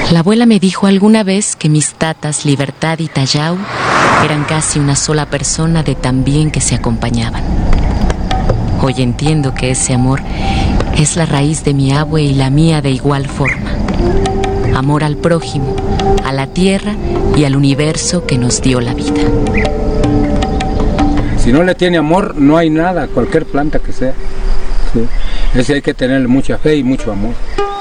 La abuela me dijo alguna vez que mis tatas Libertad y Tayau eran casi una sola persona de tan bien que se acompañaban. Hoy entiendo que ese amor es la raíz de mi abue y la mía de igual forma. Amor al prójimo, a la tierra y al universo que nos dio la vida. Si no le tiene amor, no hay nada, cualquier planta que sea. Sí. Ese hay que tenerle mucha fe y mucho amor.